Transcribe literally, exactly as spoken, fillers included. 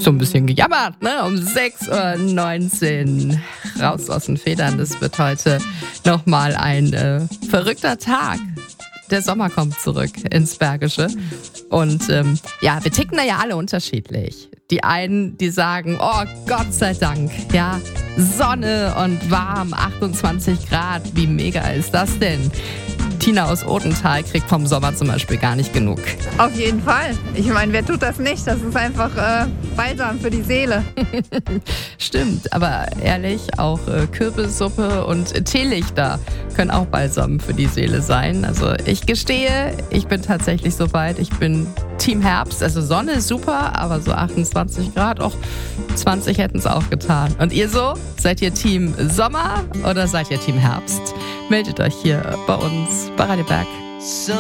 so ein bisschen gejammert, ne? Um sechs Uhr neunzehn raus aus den Federn. Das wird heute nochmal ein äh, verrückter Tag. Der Sommer kommt zurück ins Bergische. Und ähm, ja, wir ticken da ja alle unterschiedlich. Die einen, die sagen, oh Gott sei Dank, ja, Sonne und warm, achtundzwanzig Grad, wie mega ist das denn? Tina aus Odenthal kriegt vom Sommer zum Beispiel gar nicht genug. Auf jeden Fall. Ich meine, wer tut das nicht? Das ist einfach äh, balsam für die Seele. Stimmt, aber ehrlich, auch äh, Kürbissuppe und Teelichter können auch balsam für die Seele sein. Also ich gestehe, ich bin tatsächlich so weit. Ich bin Team Herbst. Also Sonne ist super, aber so achtundzwanzig Grad, auch zwanzig hätten es auch getan. Und ihr so? Seid ihr Team Sommer oder seid ihr Team Herbst? Meldet euch hier bei uns bei Radio Berg.